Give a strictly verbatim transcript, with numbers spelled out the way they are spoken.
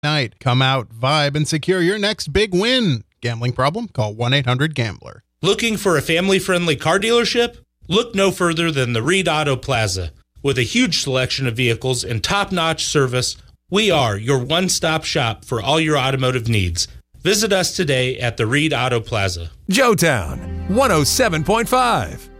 night. Come out, vibe, and secure your next big win. Gambling problem? Call one eight hundred gambler. Looking for a family-friendly car dealership? Look no further than the Reed Auto Plaza. With a huge selection of vehicles and top-notch service, we are your one-stop shop for all your automotive needs. Visit us today at the Reed Auto Plaza. Joetown, one oh seven point five.